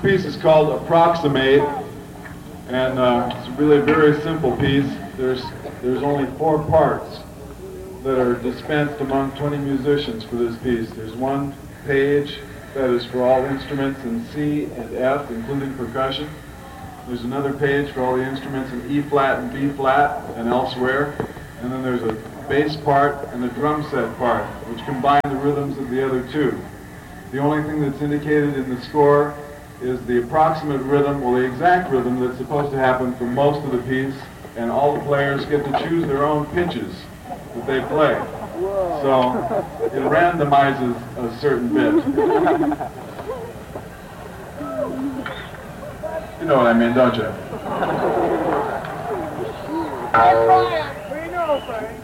piece is called Approximate, and it's really a very simple piece. There's only 4 parts that are dispensed among 20 musicians for this piece. There's one page that is for all instruments in C and F, including percussion. There's another page for all the instruments in E flat and B flat and elsewhere. And then there's a bass part and a drum set part, which combine the rhythms of the other 2. The only thing that's indicated in the score is the approximate rhythm, or the exact rhythm that's supposed to happen for most of the piece, and all the players get to choose their own pitches that they play. So it randomizes a certain bit. You know what I mean, don't you? We know, Frank.